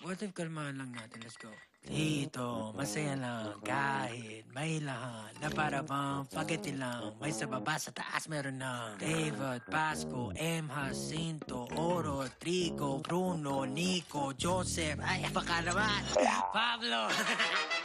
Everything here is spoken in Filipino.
What if kalmahan lang natin? Let's go. Dito, masaya lang kahit may lahat na para bang spaghetti lang. May sa baba, sa taas meron na David, Pasco, M. Jacinto, Oro, Trigo, Bruno, Nico, Joseph, ay baka naman, Pablo.